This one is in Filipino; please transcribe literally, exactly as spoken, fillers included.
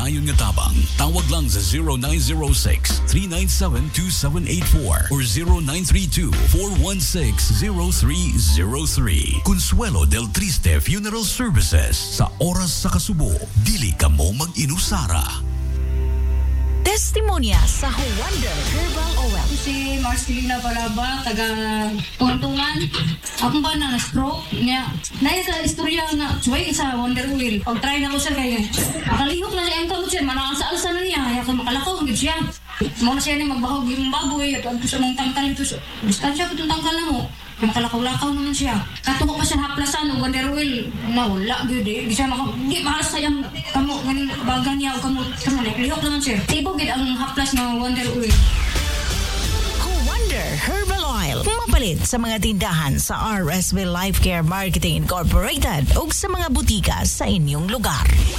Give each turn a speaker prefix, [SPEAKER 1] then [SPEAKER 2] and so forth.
[SPEAKER 1] maayon nga tabang. Tawag lang sa zero nine zero six, three nine seven, two seven eight four or zero nine three two, four one six, zero three zero three. Consuelo del Triste Funeral Services. Sa oras sa kasubo, dili ka mo mag-inusara.
[SPEAKER 2] Testimonya sa Wonder Herbal Oil.
[SPEAKER 3] Si Marcelina Balaba, taga Tuntungan. Ako ba na na-stroke niya. Naya sa istorya nga, suway sa Wonder Wheel. Pag-try na ko siya kaya. Makalihok na siya ang kamot siya. Manakasa-alasa na niya. Kaya makalakaw, hindi siya. Muna siya na magbahog yung baboy. At ang gusto mong tangkal ito. Bistan siya, itong tangkal na mo. Makalakaw-lakaw naman siya. Katungo pa siya haplasan ng Wonder Wheel. Nawala, good eh. Di siya maka... Di, mahalas sayang kamo. Ngayon, baga niya o kamo. Kamo, lihok naman siya. Tibo, gid ang haplas ng Wonder Wheel.
[SPEAKER 2] Wonder Herbal Oil. Mapalit sa mga tindahan sa R S V Life Care Marketing Incorporated o sa mga butika sa inyong lugar.